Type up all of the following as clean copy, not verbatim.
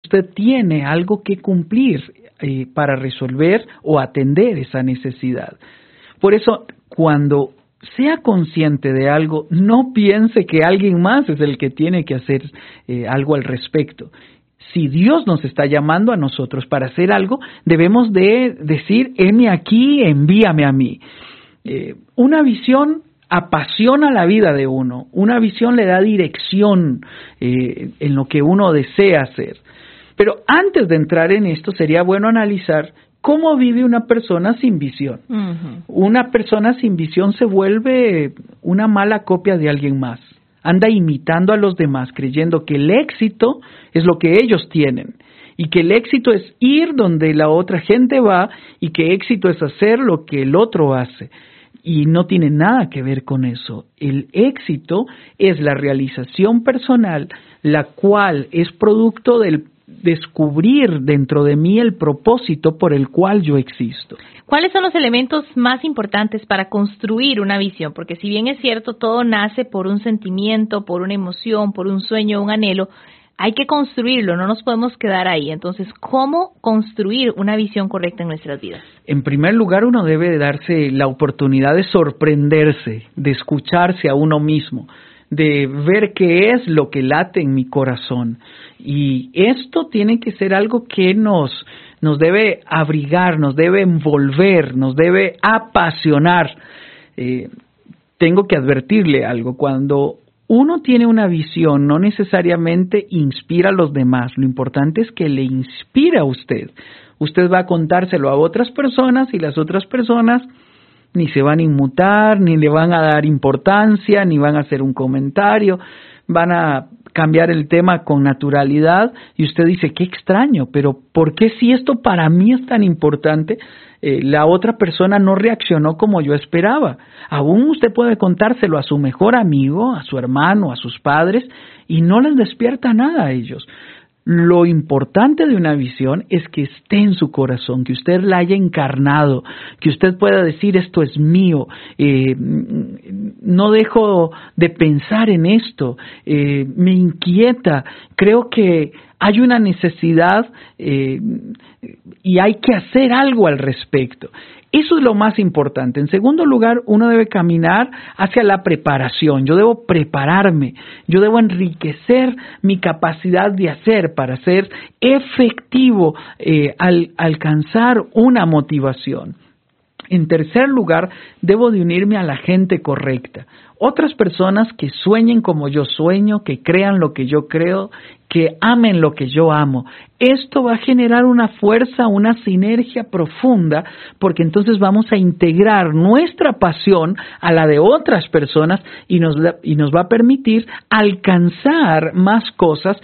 usted tiene algo que cumplir para resolver o atender esa necesidad. Por eso, cuando sea consciente de algo, no piense que alguien más es el que tiene que hacer algo al respecto. Si Dios nos está llamando a nosotros para hacer algo, debemos de decir, heme aquí, envíame a mí. Una visión apasiona la vida de uno, una visión le da dirección en lo que uno desea hacer. Pero antes de entrar en esto, sería bueno analizar cómo vive una persona sin visión. Uh-huh. Una persona sin visión se vuelve una mala copia de alguien más. Anda imitando a los demás, creyendo que el éxito es lo que ellos tienen y que el éxito es ir donde la otra gente va y que éxito es hacer lo que el otro hace. Y no tiene nada que ver con eso. El éxito es la realización personal, la cual es producto del descubrir dentro de mí el propósito por el cual yo existo. ¿Cuáles son los elementos más importantes para construir una visión? Porque si bien es cierto, todo nace por un sentimiento, por una emoción, por un sueño, un anhelo, hay que construirlo, no nos podemos quedar ahí. Entonces, ¿cómo construir una visión correcta en nuestras vidas? En primer lugar, uno debe de darse la oportunidad de sorprenderse, de escucharse a uno mismo, de ver qué es lo que late en mi corazón. Y esto tiene que ser algo que nos debe abrigar, nos debe envolver, nos debe apasionar. Tengo que advertirle algo, cuando uno tiene una visión, no necesariamente inspira a los demás, lo importante es que le inspire a usted. Usted va a contárselo a otras personas y las otras personas ni se van a inmutar, ni le van a dar importancia, ni van a hacer un comentario, van a cambiar el tema con naturalidad y usted dice, qué extraño, pero ¿por qué si esto para mí es tan importante, la otra persona no reaccionó como yo esperaba? Aún usted puede contárselo a su mejor amigo, a su hermano, a sus padres y no les despierta nada a ellos. Lo importante de una visión es que esté en su corazón, que usted la haya encarnado, que usted pueda decir esto es mío, no dejo de pensar en esto, me inquieta, creo que hay una necesidad y hay que hacer algo al respecto. Eso es lo más importante. En segundo lugar, uno debe caminar hacia la preparación. Yo debo prepararme, yo debo enriquecer mi capacidad de hacer para ser efectivo al alcanzar una motivación. En tercer lugar, debo de unirme a la gente correcta. Otras personas que sueñen como yo sueño, que crean lo que yo creo, que amen lo que yo amo. Esto va a generar una fuerza, una sinergia profunda, porque entonces vamos a integrar nuestra pasión a la de otras personas y nos va a permitir alcanzar más cosas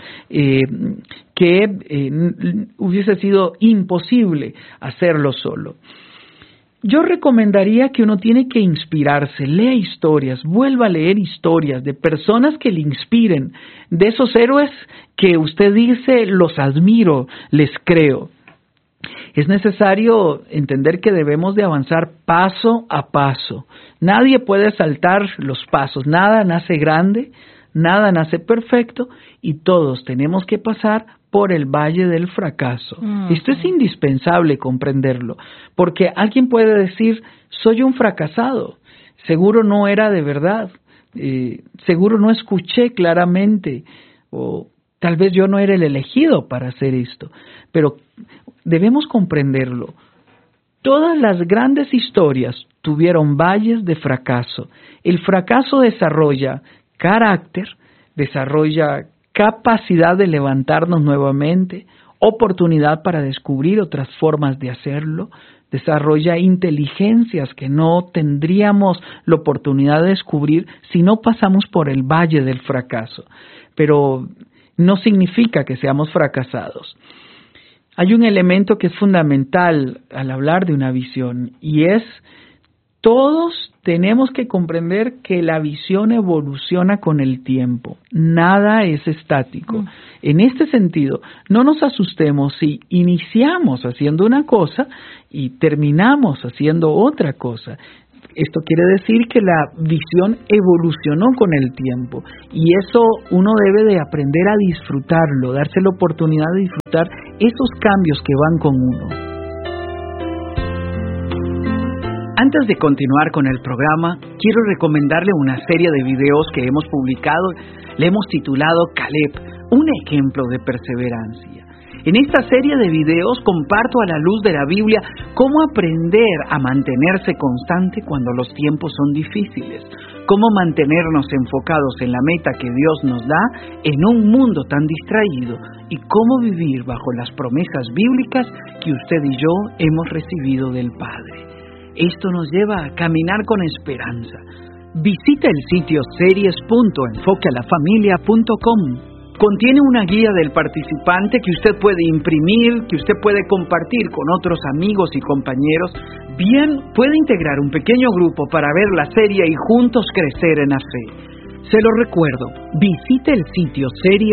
que hubiese sido imposible hacerlo solo. Yo recomendaría que uno tiene que inspirarse, lea historias, vuelva a leer historias de personas que le inspiren, de esos héroes que usted dice, los admiro, les creo. Es necesario entender que debemos de avanzar paso a paso. Nadie puede saltar los pasos, nada nace grande, nada nace perfecto y todos tenemos que pasar por el valle del fracaso. Esto es indispensable comprenderlo, porque alguien puede decir, soy un fracasado, seguro no era de verdad, seguro no escuché claramente, o tal vez yo no era el elegido para hacer esto, pero debemos comprenderlo. Todas las grandes historias tuvieron valles de fracaso. El fracaso desarrolla carácter, desarrolla capacidad de levantarnos nuevamente, oportunidad para descubrir otras formas de hacerlo, desarrolla inteligencias que no tendríamos la oportunidad de descubrir si no pasamos por el valle del fracaso. Pero no significa que seamos fracasados. Hay un elemento que es fundamental al hablar de una visión y es todos tenemos que comprender que la visión evoluciona con el tiempo. Nada es estático. En este sentido, no nos asustemos si iniciamos haciendo una cosa y terminamos haciendo otra cosa. Esto quiere decir que la visión evolucionó con el tiempo y eso uno debe de aprender a disfrutarlo, darse la oportunidad de disfrutar esos cambios que van con uno. Antes de continuar con el programa, quiero recomendarle una serie de videos que hemos publicado. Le hemos titulado Caleb, un ejemplo de perseverancia. En esta serie de videos comparto a la luz de la Biblia cómo aprender a mantenerse constante cuando los tiempos son difíciles, cómo mantenernos enfocados en la meta que Dios nos da en un mundo tan distraído y cómo vivir bajo las promesas bíblicas que usted y yo hemos recibido del Padre. Esto nos lleva a caminar con esperanza. Visita el sitio series.enfoquealafamilia.com. Contiene una guía del participante que usted puede imprimir, que usted puede compartir con otros amigos y compañeros. Bien, puede integrar un pequeño grupo para ver la serie y juntos crecer en la fe. Se lo recuerdo, visite el sitio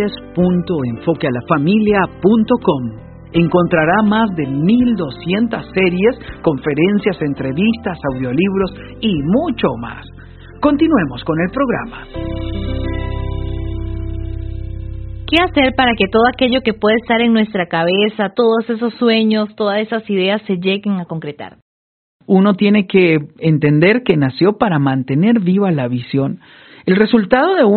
series.enfoquealafamilia.com. Encontrará más de 1,200 series, conferencias, entrevistas, audiolibros y mucho más. Continuemos con el programa. ¿Qué hacer para que todo aquello que puede estar en nuestra cabeza, todos esos sueños, todas esas ideas se lleguen a concretar? Uno tiene que entender que nació para mantener viva la visión. El resultado de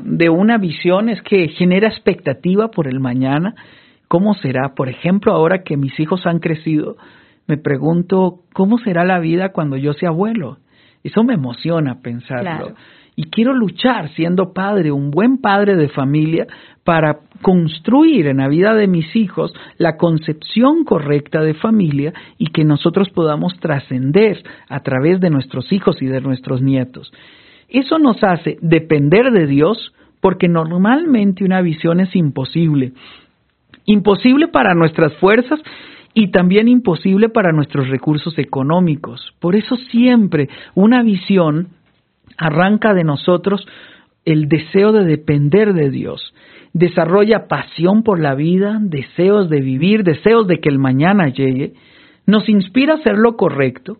una visión es que genera expectativa por el mañana. ¿Cómo será? Por ejemplo, ahora que mis hijos han crecido, me pregunto, ¿cómo será la vida cuando yo sea abuelo? Eso me emociona pensarlo. Claro. Y quiero luchar siendo padre, un buen padre de familia, para construir en la vida de mis hijos la concepción correcta de familia y que nosotros podamos trascender a través de nuestros hijos y de nuestros nietos. Eso nos hace depender de Dios porque normalmente una visión es imposible. Imposible para nuestras fuerzas y también imposible para nuestros recursos económicos. Por eso siempre una visión arranca de nosotros el deseo de depender de Dios. Desarrolla pasión por la vida, deseos de vivir, deseos de que el mañana llegue. Nos inspira a hacer lo correcto.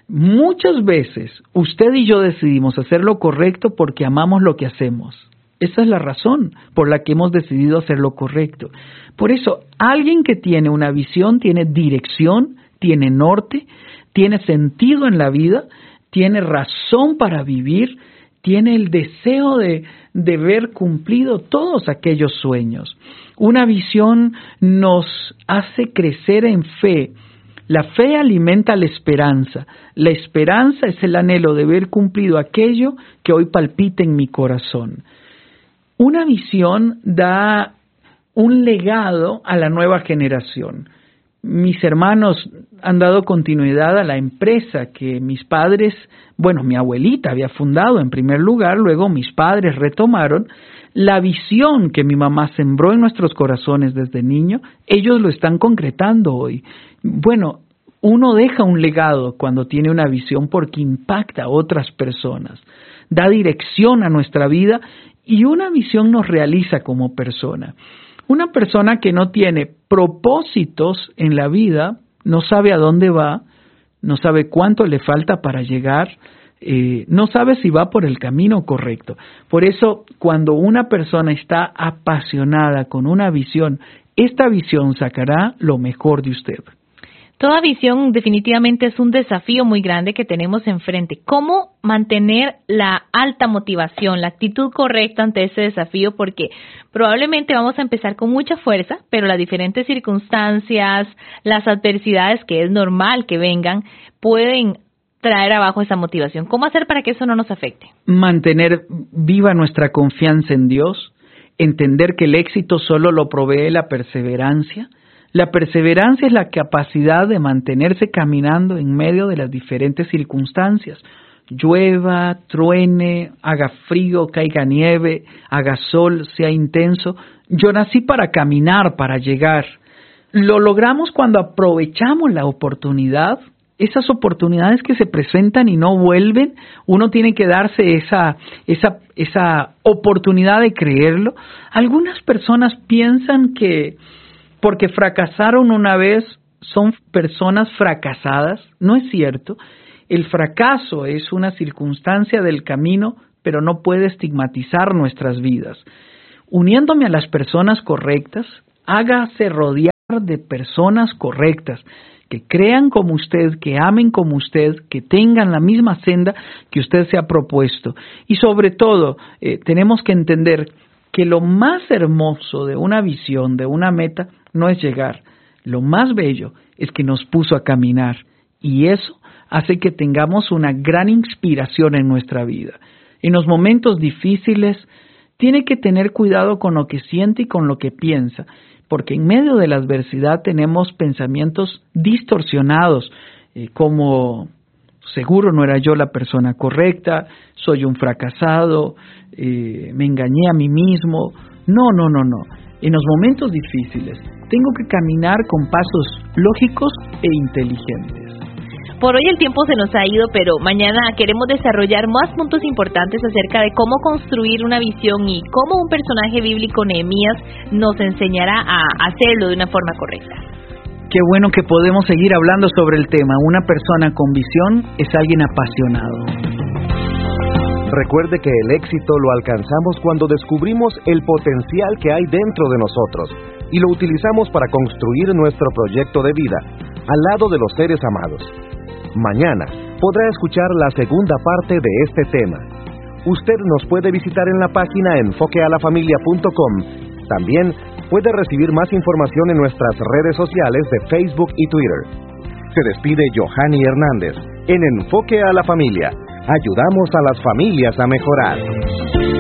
Muchas veces usted y yo decidimos hacer lo correcto porque amamos lo que hacemos. Esa es la razón por la que hemos decidido hacer lo correcto. Por eso, alguien que tiene una visión tiene dirección, tiene norte, tiene sentido en la vida, tiene razón para vivir, tiene el deseo de ver cumplido todos aquellos sueños. Una visión nos hace crecer en fe. La fe alimenta la esperanza. La esperanza es el anhelo de ver cumplido aquello que hoy palpita en mi corazón. Una visión da un legado a la nueva generación. Mis hermanos han dado continuidad a la empresa que mis padres, mi abuelita había fundado en primer lugar, luego mis padres retomaron. La visión que mi mamá sembró en nuestros corazones desde niño, ellos lo están concretando hoy. Uno deja un legado cuando tiene una visión porque impacta a otras personas, da dirección a nuestra vida y una visión nos realiza como persona. Una persona que no tiene propósitos en la vida, no sabe a dónde va, no sabe cuánto le falta para llegar, no sabe si va por el camino correcto. Por eso, cuando una persona está apasionada con una visión, esta visión sacará lo mejor de usted. Toda visión definitivamente es un desafío muy grande que tenemos enfrente. ¿Cómo mantener la alta motivación, la actitud correcta ante ese desafío? Porque probablemente vamos a empezar con mucha fuerza, pero las diferentes circunstancias, las adversidades que es normal que vengan, pueden traer abajo esa motivación. ¿Cómo hacer para que eso no nos afecte? Mantener viva nuestra confianza en Dios, entender que el éxito solo lo provee la perseverancia. La perseverancia es la capacidad de mantenerse caminando en medio de las diferentes circunstancias. Llueva, truene, haga frío, caiga nieve, haga sol, sea intenso. Yo nací para caminar, para llegar. Lo logramos cuando aprovechamos la oportunidad. Esas oportunidades que se presentan y no vuelven, uno tiene que darse esa oportunidad de creerlo. Algunas personas piensan que porque fracasaron una vez, son personas fracasadas. No es cierto. El fracaso es una circunstancia del camino, pero no puede estigmatizar nuestras vidas. Uniéndome a las personas correctas, hágase rodear de personas correctas, que crean como usted, que amen como usted, que tengan la misma senda que usted se ha propuesto. Y sobre todo, tenemos que entender que lo más hermoso de una visión, de una meta, no es llegar. Lo más bello es que nos puso a caminar. Y eso hace que tengamos una gran inspiración en nuestra vida. En los momentos difíciles, tiene que tener cuidado con lo que siente y con lo que piensa, porque en medio de la adversidad tenemos pensamientos distorsionados, como seguro no era yo la persona correcta, soy un fracasado, me engañé a mí mismo. No. En los momentos difíciles tengo que caminar con pasos lógicos e inteligentes. Por hoy el tiempo se nos ha ido, pero mañana queremos desarrollar más puntos importantes acerca de cómo construir una visión y cómo un personaje bíblico, Nehemías, nos enseñará a hacerlo de una forma correcta. Qué bueno que podemos seguir hablando sobre el tema. Una persona con visión es alguien apasionado. Recuerde que el éxito lo alcanzamos cuando descubrimos el potencial que hay dentro de nosotros y lo utilizamos para construir nuestro proyecto de vida al lado de los seres amados. Mañana podrá escuchar la segunda parte de este tema. Usted nos puede visitar en la página enfoquealafamilia.com. También puede recibir más información en nuestras redes sociales de Facebook y Twitter. Se despide Johanny Hernández en Enfoque a la Familia. Ayudamos a las familias a mejorar.